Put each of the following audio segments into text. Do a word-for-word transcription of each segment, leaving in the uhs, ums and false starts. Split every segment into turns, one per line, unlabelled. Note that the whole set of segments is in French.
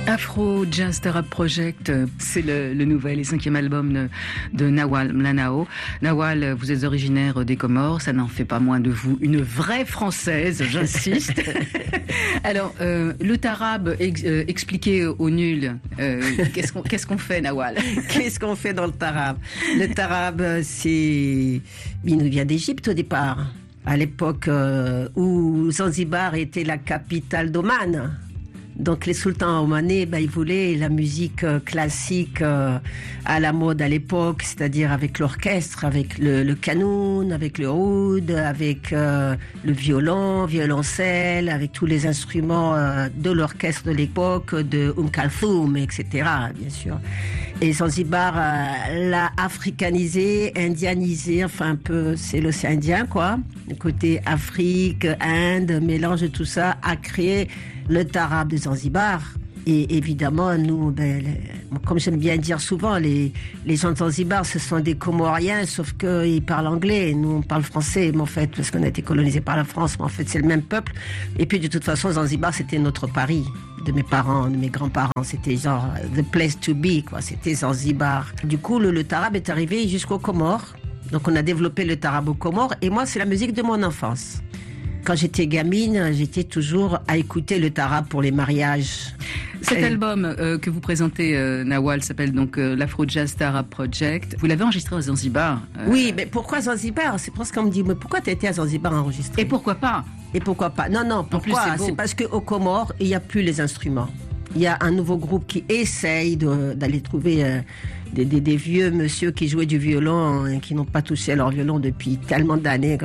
Afro Jazz Tarab Project, c'est le, le nouvel et cinquième album de, de Nawal Mlanao. Nawal, vous êtes originaire des Comores, ça n'en fait pas moins de vous une vraie Française, j'insiste. Alors, euh, le tarab ex, euh, expliqué aux nuls, euh, qu'est-ce qu'on, qu'est-ce qu'on fait, Nawal?
Qu'est-ce qu'on fait dans le tarab? Le tarab, c'est... il nous vient d'Égypte au départ, à l'époque euh, où Zanzibar était la capitale d'Oman. Donc les sultans omanais, ben, ils voulaient la musique euh, classique euh, à la mode à l'époque, c'est-à-dire avec l'orchestre, avec le, le kanoun, avec le oud, avec euh, le violon, violoncelle, avec tous les instruments euh, de l'orchestre de l'époque, de Umm Kalthoum, et cetera, bien sûr. Et Zanzibar euh, l'a africanisé, indianisé, enfin un peu, c'est l'océan Indien, quoi. Le côté Afrique, Inde, mélange de tout ça, a créé le tarab de Zanzibar. Et évidemment, nous, ben, les, comme j'aime bien dire souvent, les, les gens de Zanzibar, ce sont des Comoriens, sauf qu'ils parlent anglais. Nous, on parle français, mais en fait, parce qu'on a été colonisé par la France, mais en fait, c'est le même peuple. Et puis, de toute façon, Zanzibar, c'était notre Paris, de mes parents, de mes grands-parents. C'était genre the place to be, quoi. C'était Zanzibar. Du coup, le, le tarab est arrivé jusqu'aux Comores. Donc, on a développé le tarab aux Comores. Et moi, c'est la musique de mon enfance. Quand j'étais gamine, j'étais toujours à écouter le tarab pour les mariages.
Cet Et... album euh, que vous présentez, euh, Nawal, s'appelle donc euh, l'Afro Jazz Tarab Project. Vous l'avez enregistré à Zanzibar. Euh...
Oui, mais pourquoi Zanzibar? C'est parce qu'on me dit, mais pourquoi tu étais à Zanzibar enregistré?
Et pourquoi pas?
Et pourquoi pas? Non, non, pourquoi?
Plus, c'est,
c'est parce qu'aux Comores, il n'y a plus les instruments. Il y a un nouveau groupe qui essaye de, d'aller trouver euh, des, des, des vieux monsieur qui jouaient du violon et qui n'ont pas touché leur violon depuis tellement d'années.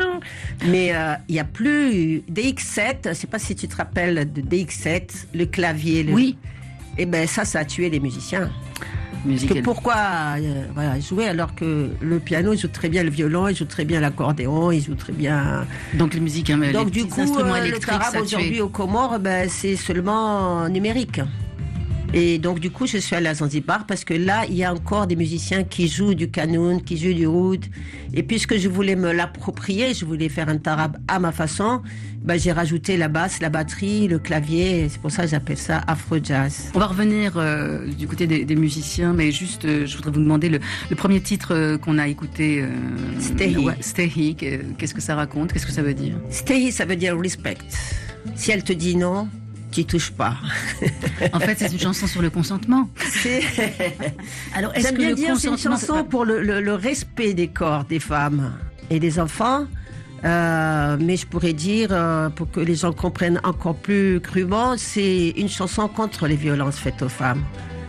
Mais euh, il n'y a plus D X sept, je ne sais pas si tu te rappelles de D X sept, le clavier. Le...
Oui.
Et bien ça, ça a tué les musiciens. Musical. Parce que pourquoi euh, voilà, jouer alors que le piano, il joue très bien le violon, il joue très bien l'accordéon, il joue très bien...
Donc les musiques, hein,
Donc
les
du coup,
instruments
euh,
électriques,
le tarab aujourd'hui aux Comores, ben, c'est seulement numérique. Et donc du coup, je suis allée à Zanzibar parce que là, il y a encore des musiciens qui jouent du kanoun, qui jouent du oud. Et puisque je voulais me l'approprier, je voulais faire un tarab à ma façon, ben, j'ai rajouté la basse, la batterie, le clavier. C'est pour ça que j'appelle ça Afro Jazz.
On va revenir euh, du côté des, des musiciens, mais juste, euh, je voudrais vous demander le, le premier titre euh, qu'on a écouté. Euh,
Stehi.
Ouais, Stehi. Qu'est-ce que ça raconte? Qu'est-ce que ça veut dire?
Stehi, ça veut dire respect. Si elle te dit non, tu touches pas.
En fait, c'est une chanson sur le consentement.
C'est... Alors, est-ce J'aime que bien le dire consentement... c'est une chanson pour le, le, le respect des corps des femmes et des enfants. Euh, mais je pourrais dire, euh, pour que les gens comprennent encore plus crûment, c'est une chanson contre les violences faites aux femmes.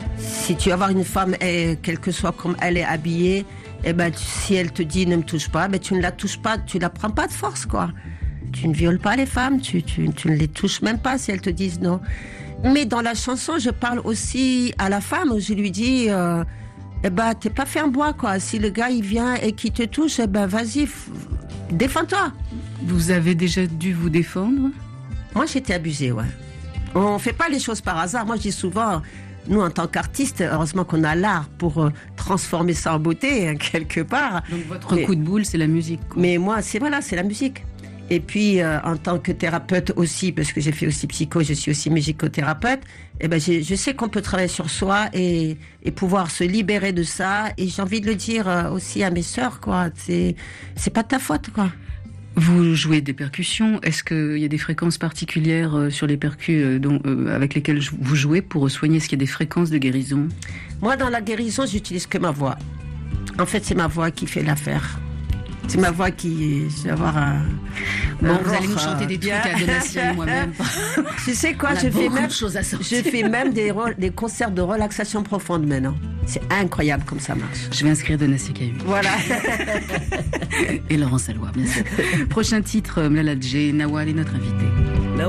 Si tu vas voir une femme, et, quelle que soit comme elle est habillée, eh ben, si elle te dit ne me touche pas, ben, tu ne la touches pas, tu la prends pas de force, quoi. Tu ne violes pas les femmes, tu, tu, tu ne les touches même pas si elles te disent non. Mais dans la chanson, je parle aussi à la femme, où je lui dis, euh, eh ben, t'es pas fait en bois, quoi. Si le gars, il vient et qu'il te touche, eh ben, vas-y, f- défends-toi.
Vous avez déjà dû vous défendre?
Moi, j'étais abusée, ouais. On fait pas les choses par hasard. Moi, je dis souvent, nous, en tant qu'artistes, heureusement qu'on a l'art pour euh, transformer ça en beauté, hein, quelque part.
Donc, votre
mais,
coup de boule, c'est la musique, quoi.
Mais moi, c'est, voilà, c'est la musique. Et puis, euh, en tant que thérapeute aussi, parce que j'ai fait aussi psycho, je suis aussi musicothérapeute, eh ben, je, je sais qu'on peut travailler sur soi et, et pouvoir se libérer de ça. Et j'ai envie de le dire euh, aussi à mes sœurs, quoi. C'est, c'est pas de ta faute, quoi.
Vous jouez des percussions. Est-ce qu'il y a des fréquences particulières euh, sur les percus euh, dont, euh, avec lesquelles vous jouez pour soigner? Est-ce qu'il y a des fréquences de guérison? Moi,
dans la guérison, j'utilise que ma voix. En fait, c'est ma voix qui fait l'affaire. C'est ma voix qui... Je vais avoir un...
Bon, un vous allez nous chanter des trucs à Donatien et moi-même.
Tu sais quoi, je fais, même, je fais même des, re, des concerts de relaxation profonde maintenant. C'est incroyable comme ça marche.
Je vais inscrire Donatien Cahu.
Voilà.
Et Laurent Salois, bien sûr. Prochain titre, Mlaladjé, Nawal est notre invité.